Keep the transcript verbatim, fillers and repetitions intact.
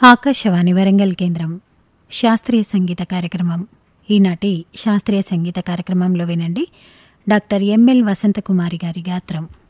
ఆకాశవాణి వరంగల్ కేంద్రం శాస్త్రీయ సంగీత కార్యక్రమం. ఈనాటి శాస్త్రీయ సంగీత కార్యక్రమంలో వినండి డాక్టర్ ఎంఎల్ వసంతకుమారి గారి గాత్రం.